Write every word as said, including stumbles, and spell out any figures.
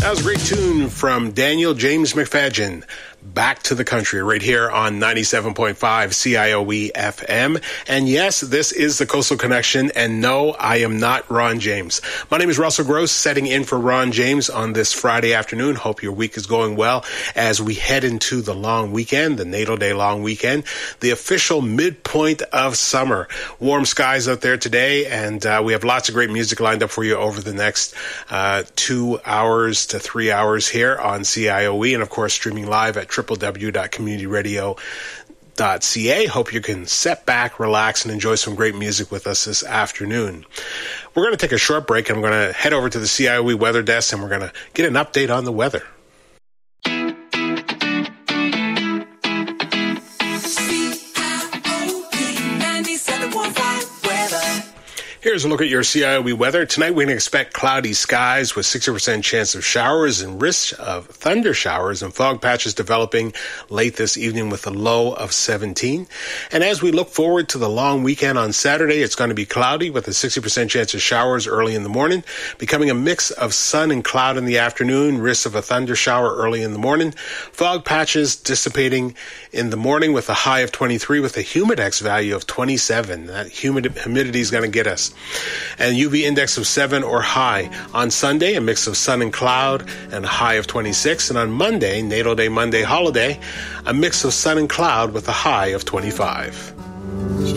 That was a great tune from Daniel James McFadgen. Back to the Country right here on ninety-seven point five C I O E F M. And yes, this is the Coastal Connection. And no, I am not Ron James. My name is Russell Gross, setting in for Ron James on this Friday afternoon. Hope your week is going well as we head into the long weekend, the Natal Day long weekend, the official midpoint of summer. Warm skies out there today, and uh, we have lots of great music lined up for you over the next uh, two hours to three hours here on C I O E, and of course streaming live at w w w dot community radio dot c a. Hope you can sit back, relax, and enjoy some great music with us this afternoon. We're going to take a short break, and I'm going to head over to the C I O E weather desk, and we're going to get an update on the weather. Here's a look at your C I O E weather. Tonight, we're going to expect cloudy skies with sixty percent chance of showers and risk of thunder showers and fog patches developing late this evening with a low of seventeen. And as we look forward to the long weekend on Saturday, it's going to be cloudy with a sixty percent chance of showers early in the morning, becoming a mix of sun and cloud in the afternoon, risk of a thunder shower early in the morning, fog patches dissipating in the morning with a high of twenty-three with a humidex value of twenty-seven. That humid- humidity is going to get us. And U V index of seven or high. On Sunday, a mix of sun and cloud and a high of twenty-six. And on Monday, Natal Day Monday holiday, a mix of sun and cloud with a high of twenty-five.